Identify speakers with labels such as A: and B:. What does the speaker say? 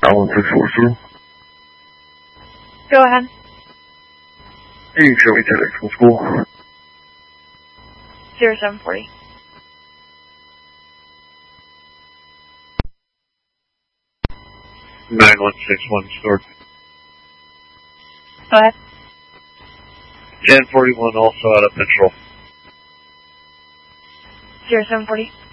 A: Allen 642.
B: Go ahead.
A: Hey, show me TEDx from school.
B: 0740.
A: Nine one six one store.
B: Go ahead.
A: 1041 also out of patrol.
B: 0740.